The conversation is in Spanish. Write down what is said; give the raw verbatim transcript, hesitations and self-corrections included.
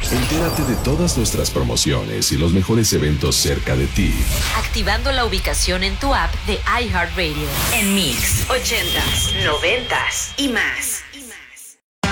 Entérate de todas nuestras promociones y los mejores eventos cerca de ti. Activando la ubicación en tu app de iHeartRadio. En Mix, ochentas, noventas y más.